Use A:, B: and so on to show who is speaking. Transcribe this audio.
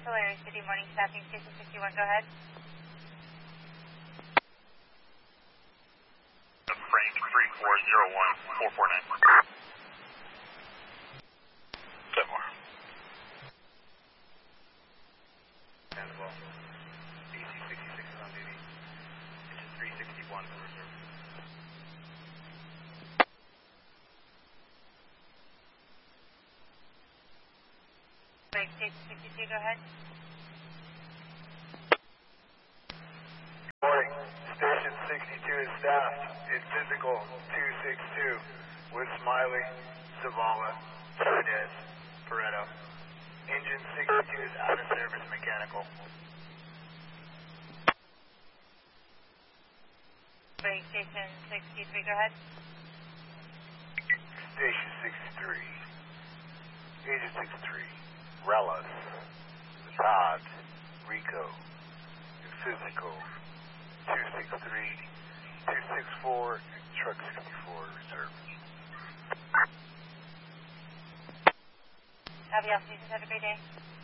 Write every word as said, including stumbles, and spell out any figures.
A: Tulare City Morning Staffing Station sixty-one, go ahead.
B: Frank three four zero one four four nine. Ten more.
C: And well, D C sixty-six is on duty. Engine three sixty-one for reserve.
A: Frank Station sixty-two, go ahead.
C: Morning. Station sixty-two is staffed in physical two six two with Smiley, Zavala, Fernandez, Pareto. Engine sixty-two is out of service mechanical.
A: Frank Station sixty-three, go ahead.
C: Station sixty-three. Agent sixty-three. Relis, Todd, Rico, in physical two six three, two six four, truck sixty-four, reserve.
A: Have you all, have a great day.